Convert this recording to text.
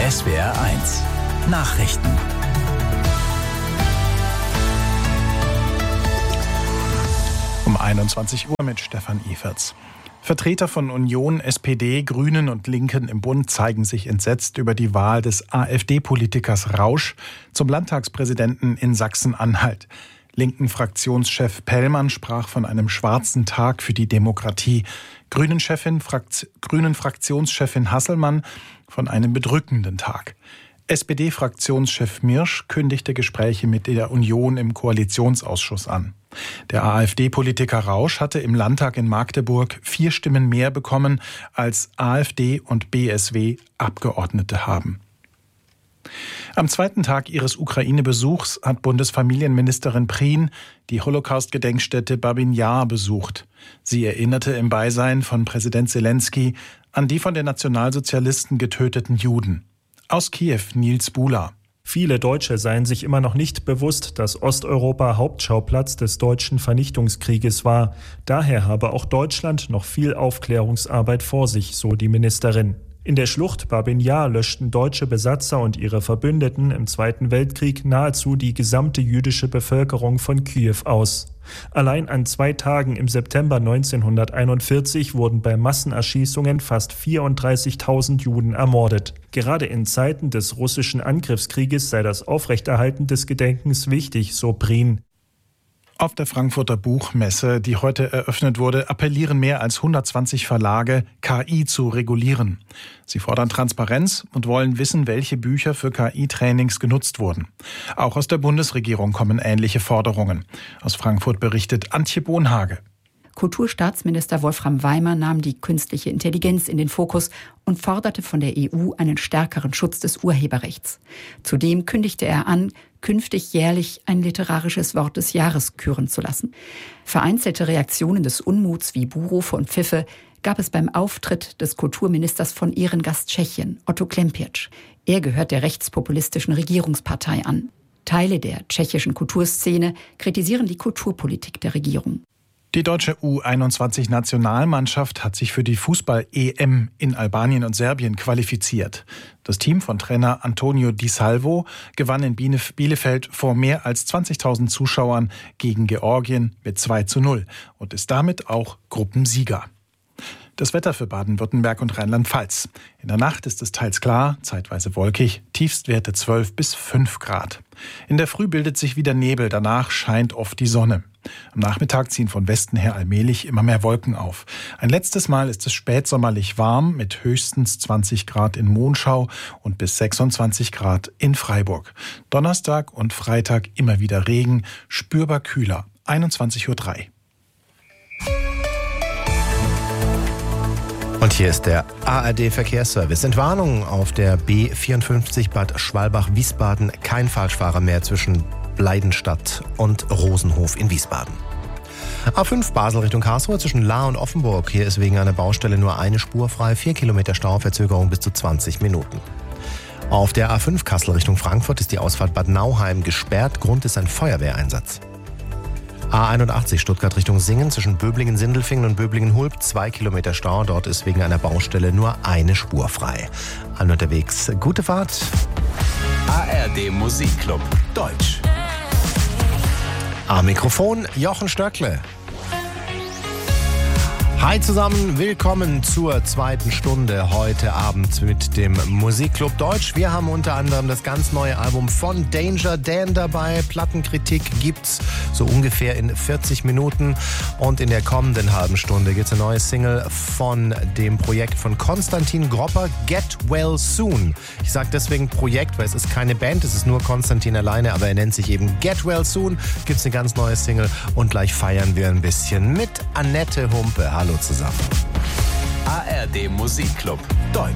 SWR1 Nachrichten. Um 21 Uhr mit Stefan Eferts. Vertreter von Union, SPD, Grünen und Linken im Bund zeigen sich entsetzt über die Wahl des AfD-Politikers Rausch zum Landtagspräsidenten in Sachsen-Anhalt. Linken Fraktionschef Pellmann sprach von einem schwarzen Tag für die Demokratie. Grünen Fraktionschefin Hasselmann von einem bedrückenden Tag. SPD-Fraktionschef Mirsch kündigte Gespräche mit der Union im Koalitionsausschuss an. Der AfD-Politiker Rausch hatte im Landtag in Magdeburg 4 Stimmen mehr bekommen, als AfD und BSW Abgeordnete haben. Am zweiten Tag ihres Ukraine-Besuchs hat Bundesfamilienministerin Prien die Holocaust-Gedenkstätte Babin Jar besucht. Sie erinnerte im Beisein von Präsident Zelensky an die von den Nationalsozialisten getöteten Juden. Aus Kiew Nils Buhler. Viele Deutsche seien sich immer noch nicht bewusst, dass Osteuropa Hauptschauplatz des deutschen Vernichtungskrieges war. Daher habe auch Deutschland noch viel Aufklärungsarbeit vor sich, so die Ministerin. In der Schlucht Babin Jar löschten deutsche Besatzer und ihre Verbündeten im Zweiten Weltkrieg nahezu die gesamte jüdische Bevölkerung von Kiew aus. Allein an 2 Tagen im September 1941 wurden bei Massenerschießungen fast 34.000 Juden ermordet. Gerade in Zeiten des russischen Angriffskrieges sei das Aufrechterhalten des Gedenkens wichtig, so Prien. Auf der Frankfurter Buchmesse, die heute eröffnet wurde, appellieren mehr als 120 Verlage, KI zu regulieren. Sie fordern Transparenz und wollen wissen, welche Bücher für KI-Trainings genutzt wurden. Auch aus der Bundesregierung kommen ähnliche Forderungen. Aus Frankfurt berichtet Antje Bohnhage. Kulturstaatsminister Wolfram Weimer nahm die künstliche Intelligenz in den Fokus und forderte von der EU einen stärkeren Schutz des Urheberrechts. Zudem kündigte er an, künftig jährlich ein literarisches Wort des Jahres küren zu lassen. Vereinzelte Reaktionen des Unmuts wie Buhrufe und Pfiffe gab es beim Auftritt des Kulturministers von Ehrengast Tschechien, Otto Klempiec. Er gehört der rechtspopulistischen Regierungspartei an. Teile der tschechischen Kulturszene kritisieren die Kulturpolitik der Regierung. Die deutsche U21-Nationalmannschaft hat sich für die Fußball-EM in Albanien und Serbien qualifiziert. Das Team von Trainer Antonio Di Salvo gewann in Bielefeld vor mehr als 20.000 Zuschauern gegen Georgien mit 2:0 und ist damit auch Gruppensieger. Das Wetter für Baden-Württemberg und Rheinland-Pfalz. In der Nacht ist es teils klar, zeitweise wolkig, Tiefstwerte 12 bis 5 Grad. In der Früh bildet sich wieder Nebel, danach scheint oft die Sonne. Am Nachmittag ziehen von Westen her allmählich immer mehr Wolken auf. Ein letztes Mal ist es spätsommerlich warm mit höchstens 20 Grad in Monschau und bis 26 Grad in Freiburg. Donnerstag und Freitag immer wieder Regen, spürbar kühler, 21:03 Uhr. Und hier ist der ARD-Verkehrsservice. Entwarnung auf der B54 Bad Schwalbach-Wiesbaden. Kein Falschfahrer mehr zwischen Bleidenstadt und Rosenhof in Wiesbaden. A5 Basel Richtung Karlsruhe zwischen Lahr und Offenburg. Hier ist wegen einer Baustelle nur eine Spur frei. 4 Kilometer Stauverzögerung bis zu 20 Minuten. Auf der A5 Kassel Richtung Frankfurt ist die Ausfahrt Bad Nauheim gesperrt. Grund ist ein Feuerwehreinsatz. A81 Stuttgart Richtung Singen zwischen Böblingen-Sindelfingen und Böblingen-Hulb 2 Kilometer Stau. Dort ist wegen einer Baustelle nur eine Spur frei. Allen unterwegs gute Fahrt. ARD Musikclub Deutsch. Am Mikrofon Jochen Stöckle. Hi zusammen, willkommen zur 2. Stunde heute Abend mit dem Musikclub Deutsch. Wir haben unter anderem das ganz neue Album von Danger Dan dabei. Plattenkritik gibt's so ungefähr in 40 Minuten. Und in der kommenden halben Stunde gibt's eine neue Single von dem Projekt von Konstantin Gropper, Get Well Soon. Ich sage deswegen Projekt, weil es ist keine Band, es ist nur Konstantin alleine, aber er nennt sich eben Get Well Soon. Gibt's eine ganz neue Single und gleich feiern wir ein bisschen mit Annette Humpe. Hallo zusammen. ARD Musikclub Deutsch.